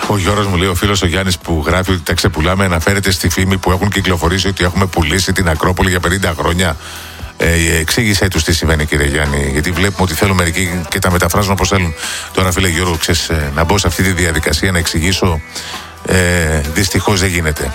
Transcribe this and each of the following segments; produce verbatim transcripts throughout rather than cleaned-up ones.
Ο Γιώργος μου λέει, ο φίλος ο Γιάννης που γράφει ότι τα ξεπουλάμε, αναφέρεται στη φήμη που έχουν κυκλοφορήσει ότι έχουμε πουλήσει την Ακρόπολη για πενήντα χρόνια. Ε, εξήγησέ τους τι συμβαίνει, κύριε Γιάννη, γιατί βλέπουμε ότι θέλουν μερικοί και τα μεταφράζουν όπως θέλουν. Τώρα, φίλε Γιώργο, ξέρεις, ε, να μπω σε αυτή τη διαδικασία να εξηγήσω, ε, δυστυχώς δεν γίνεται.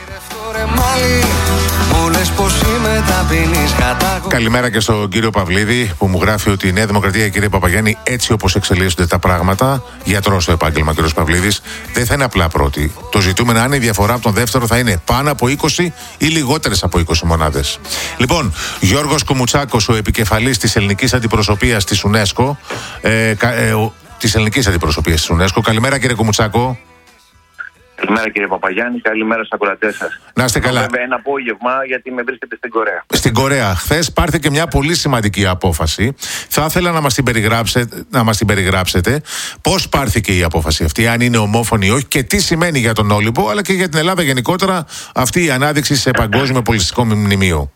Καλημέρα και στον κύριο Παυλίδη που μου γράφει ότι η Νέα Δημοκρατία, κύριε Παπαγιάννη, έτσι όπως εξελίσσονται τα πράγματα, γιατρός στο επάγγελμα κύριος Παυλίδης, δεν θα είναι απλά πρώτη. Το ζητούμενο, αν η διαφορά από τον δεύτερο θα είναι πάνω από είκοσι ή λιγότερες από είκοσι μονάδες. Λοιπόν, Γιώργος Κουμουτσάκος, ο επικεφαλής της ελληνικής αντιπροσωπείας της UNESCO, ε, ε, ο, της ελληνικής αντιπροσωπείας της UNESCO. Καλημέρα, κύριε Κουμουτσάκο. Καλημέρα, κύριε Παπαγιάννη, καλημέρα στους ακροατές σας. Να είστε καλά. Βέβαια, ένα απόγευμα, γιατί με βρίσκεται στην Κορέα. Στην Κορέα. Χθες πάρθηκε μια πολύ σημαντική απόφαση. Θα ήθελα να μας την περιγράψετε, να μας την περιγράψετε. Πώς πάρθηκε η απόφαση αυτή, αν είναι ομόφωνη ή όχι, και τι σημαίνει για τον Όλυμπο, αλλά και για την Ελλάδα γενικότερα αυτή η ανάδειξη σε παγκόσμιο πολιτιστικό μνημείο.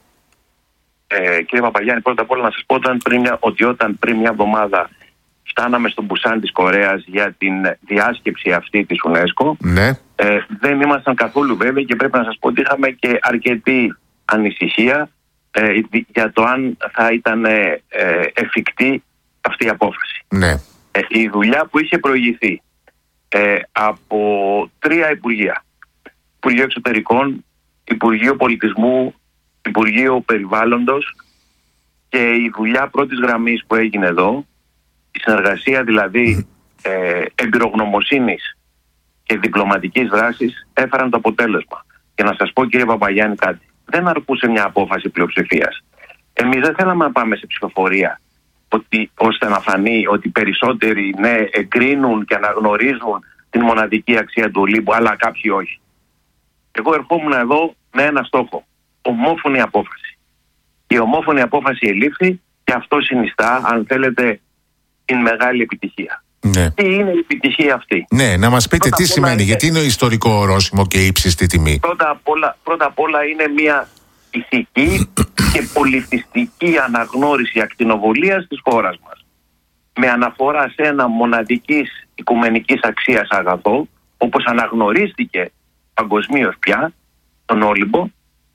Ε, κύριε Παπαγιάννη, πρώτα απ' όλα να σας πω όταν πριν, ότι όταν πριν μια εβδομάδα φτάναμε στον Μπουσάν της Κορέας για την διάσκεψη αυτή της UNESCO, ναι. ε, δεν ήμασταν καθόλου βέβαιοι και πρέπει να σας πω ότι είχαμε και αρκετή ανησυχία ε, για το αν θα ήταν ε, εφικτή αυτή η απόφαση. Ναι. Ε, η δουλειά που είχε προηγηθεί ε, από τρία υπουργεία, Υπουργείο Εξωτερικών, Υπουργείο Πολιτισμού, Υπουργείο Περιβάλλοντος, και η δουλειά πρώτης γραμμής που έγινε εδώ, η συνεργασία δηλαδή ε, εμπειρογνωμοσύνης και διπλωματικής δράσης, έφεραν το αποτέλεσμα. Και να σας πω, κύριε Παπαγιάννη, κάτι. Δεν αρκούσε μια απόφαση πλειοψηφίας. Εμείς δεν θέλαμε να πάμε σε ψηφοφορία ότι, ώστε να φανεί ότι περισσότεροι ναι, εγκρίνουν και αναγνωρίζουν την μοναδική αξία του Ολύμπου, αλλά κάποιοι όχι. Εγώ ερχόμουν εδώ με ένα στόχο. Ομόφωνη απόφαση. Η ομόφωνη απόφαση ελήφθη και αυτό συνιστά, αν θέλετε, την μεγάλη επιτυχία. Ναι. Τι είναι η επιτυχία αυτή? Ναι, να μας πείτε πρώτα τι σημαίνει, είναι... γιατί είναι ιστορικό ορόσημο και ύψιστη τιμή. Πρώτα απ' όλα, πρώτα απ' όλα είναι μια ηθική και πολιτιστική αναγνώριση ακτινοβολίας της χώρας μας. Με αναφορά σε ένα μοναδικής οικουμενικής αξίας αγαθό, όπως αναγνωρίστηκε παγκοσμίως πια, τον Όλυμπο,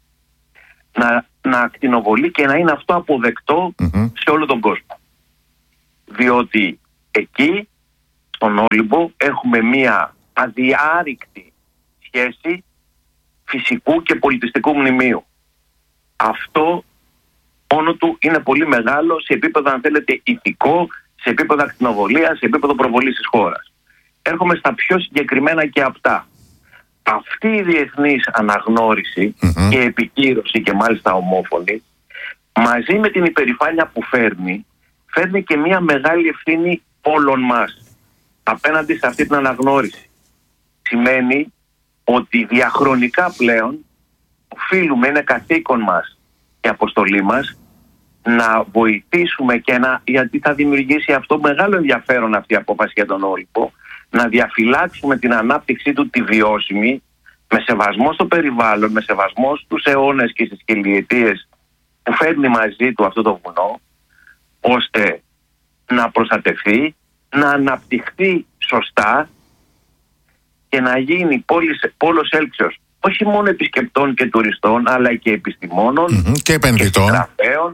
να, να ακτινοβολεί και να είναι αυτό αποδεκτό mm-hmm. σε όλο τον κόσμο. Διότι εκεί, στον Όλυμπο, έχουμε μία αδιάρρηκτη σχέση φυσικού και πολιτιστικού μνημείου. Αυτό μόνο του είναι πολύ μεγάλο σε επίπεδο, αν θέλετε, ηθικό, σε επίπεδο ακτινοβολίας, σε επίπεδο προβολής της χώρας. Έρχομαι στα πιο συγκεκριμένα και απτά. Αυτή η διεθνής αναγνώριση mm-hmm. και επικύρωση, και μάλιστα ομόφωνη, μαζί με την υπερηφάνεια που φέρνει, φέρνει και μια μεγάλη ευθύνη όλων μας απέναντι σε αυτή την αναγνώριση. Σημαίνει ότι διαχρονικά πλέον οφείλουμε, είναι καθήκον μας και αποστολή μας, να βοηθήσουμε και να, γιατί θα δημιουργήσει αυτό μεγάλο ενδιαφέρον αυτή η απόφαση για τον Όλυμπο, να διαφυλάξουμε την ανάπτυξή του τη βιώσιμη, με σεβασμό στο περιβάλλον, με σεβασμό στους αιώνες και στις χιλιετίες που φέρνει μαζί του αυτό το βουνό, ώστε να προστατευτεί, να αναπτυχθεί σωστά και να γίνει πόλης, πόλος έλξεως όχι μόνο επισκεπτών και τουριστών, αλλά και επιστημόνων mm-hmm. και επενδυτών, και συγγραφέων.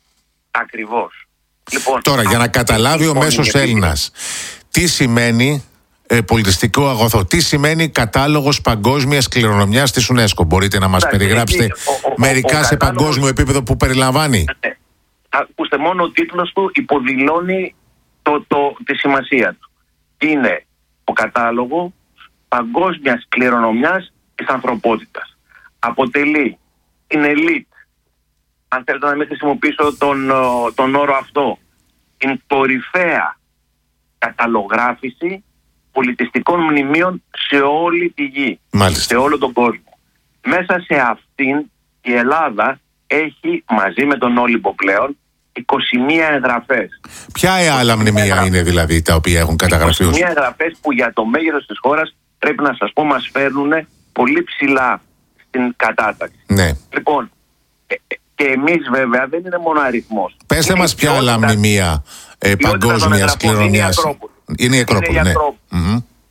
Ακριβώς. Λοιπόν, τώρα, για να καταλάβει ο μέσος Έλληνας τι σημαίνει ε, πολιτιστικό αγαθό, τι σημαίνει κατάλογος παγκόσμιας κληρονομιάς της UNESCO, μπορείτε να μας Ά, περιγράψετε ο, ο, μερικά ο, ο, σε κατάλογος... παγκόσμιο επίπεδο που περιλαμβάνει? Ναι. Ακούστε, μόνο ο τίτλος του υποδηλώνει το, το, τη σημασία του. Είναι ο κατάλογο παγκόσμιας κληρονομιάς της ανθρωπότητας. Αποτελεί την ελίτ, αν θέλετε να μην χρησιμοποιήσω τον, τον όρο αυτό, την κορυφαία καταλογράφηση πολιτιστικών μνημείων σε όλη τη γη. Μάλιστα. Σε όλο τον κόσμο. Μέσα σε αυτήν η Ελλάδα έχει, μαζί με τον Όλυμπο πλέον, είκοσι μία εγγραφές. Ποια άλλα μνημεία είναι δηλαδή τα οποία έχουν καταγραφεί? είκοσι μία εγγραφές που για το μέγεθος της χώρας, πρέπει να σας πω, μας φέρνουν πολύ ψηλά στην κατάταξη. Ναι. Λοιπόν, και εμείς βέβαια δεν είναι μόνο αριθμός. Πέστε μας ποια άλλα μνημεία ε, παγκόσμιας κληρονομιάς. Είναι η Ακρόπολη. Είναι η Ακρόπολη, ναι. Mm-hmm. Είναι τα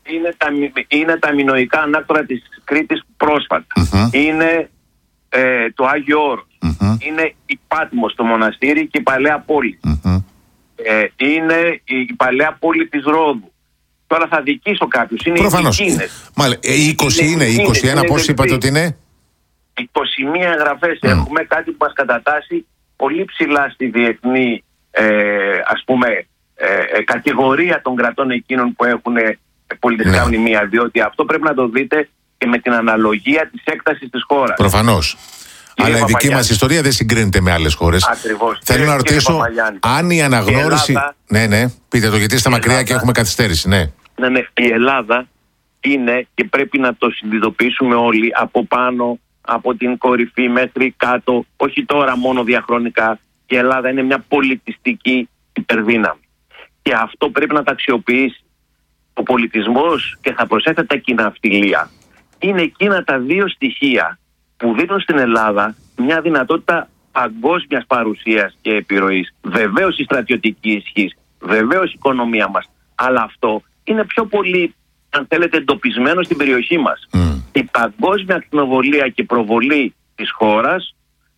τα, είναι τα μινωικά ανάκτορα της Κρήτης πρόσφατα. Mm-hmm. Είναι ε, το Άγιο Όρος. Mm-hmm. Είναι η Πάτμος, το μοναστήρι, και η Παλαιά Πόλη. Mm-hmm. Ε, είναι η παλαιά πόλη της Ρόδου. Τώρα θα δικήσω κάποιους. Είναι προφανώς. Οι Κίνες. Μάλιστα. είκοσι είναι, είναι είκοσι ένα, πώς είπατε ότι είναι? είκοσι μία εγγραφές mm. έχουμε, κάτι που μας κατατάσσει πολύ ψηλά στη διεθνή ε, ας πούμε ε, ε, κατηγορία των κρατών εκείνων που έχουν πολιτιστικά ναι. μνημεία, διότι αυτό πρέπει να το δείτε και με την αναλογία της έκτασης της χώρας. Προφανώς. Κύριε Αλλά η δική μας ιστορία δεν συγκρίνεται με άλλες χώρες. Ακριβώς. Θέλω κύριε, να ρωτήσω αν η αναγνώριση... Η Ελλάδα... Ναι, ναι, πείτε το, γιατί είστε μακριά Ελλάδα... και έχουμε καθυστέρηση, ναι. Ναι, ναι, η Ελλάδα είναι, και πρέπει να το συνειδητοποιήσουμε όλοι, από πάνω, από την κορυφή μέχρι κάτω, όχι τώρα μόνο διαχρονικά, η Ελλάδα είναι μια πολιτιστική υπερδύναμη. Και αυτό πρέπει να τα αξιοποιήσει. Ο πολιτισμός, και θα προσέθετε τα κοιναυτιλία, είναι εκείνα τα δύο στοιχεία που δίνουν στην Ελλάδα μια δυνατότητα παγκόσμιας παρουσίας και επιρροής. Βεβαίως η στρατιωτική ισχύς, βεβαίως η οικονομία μας, αλλά αυτό είναι πιο πολύ, αν θέλετε, εντοπισμένο στην περιοχή μας. Mm. Η παγκόσμια ακτινοβολία και προβολή της χώρας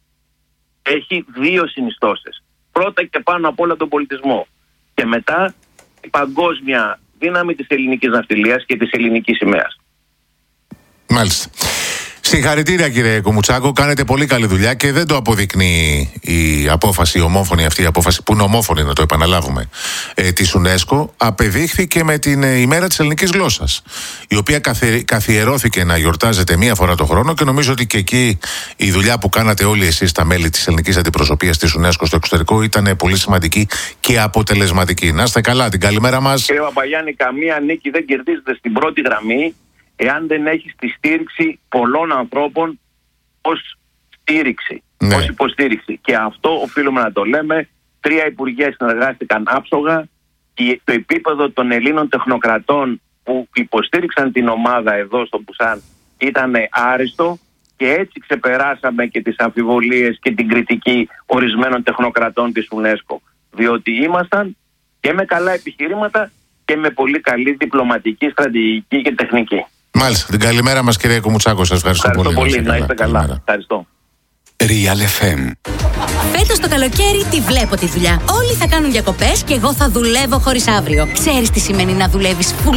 έχει δύο συνιστώσεις. Πρώτα και πάνω απ' όλα τον πολιτισμό. Και μετά η παγκόσμια δύναμη της ελληνικής ναυτιλίας και της ελληνικής σημαίας. Μάλιστα. Συγχαρητήρια κύριε Κουμουτσάκο, κάνετε πολύ καλή δουλειά και δεν το αποδεικνύει η απόφαση, η ομόφωνη αυτή η απόφαση, που είναι ομόφωνη να το επαναλάβουμε, ε, της UNESCO, απεδείχθηκε με την ε, ημέρα της ελληνικής γλώσσας, η οποία καθε, καθιερώθηκε να γιορτάζεται μία φορά το χρόνο, και νομίζω ότι και εκεί η δουλειά που κάνατε όλοι εσείς τα μέλη της ελληνικής αντιπροσωπείας της UNESCO στο εξωτερικό ήταν πολύ σημαντική και αποτελεσματική. Να είστε καλά, την καλημέρα μας. Κύριε Παπαγιάννη, καμία νίκη δεν κερδίζεται στην πρώτη γραμμή εάν δεν έχει τη στήριξη πολλών ανθρώπων ως στήριξη, ναι. ως υποστήριξη. Και αυτό οφείλουμε να το λέμε. Τρία υπουργεία συνεργάστηκαν άψογα και το επίπεδο των Ελλήνων τεχνοκρατών που υποστήριξαν την ομάδα εδώ στο Πουσάν ήταν άριστο, και έτσι ξεπεράσαμε και τις αμφιβολίες και την κριτική ορισμένων τεχνοκρατών της UNESCO. Διότι ήμασταν και με καλά επιχειρήματα και με πολύ καλή διπλωματική, στρατηγική και τεχνική. Μάλιστα. Την καλημέρα μας κύριε Κουμουτσάκο. Σας ευχαριστώ, ευχαριστώ πολύ. πολύ. Να είστε καλά. Καλημέρα. Ευχαριστώ. Real εφ εμ. Φέτος το καλοκαίρι τη βλέπω τη δουλειά. Όλοι θα κάνουν διακοπές και εγώ θα δουλεύω χωρίς αύριο. Ξέρεις τι σημαίνει να δουλεύεις full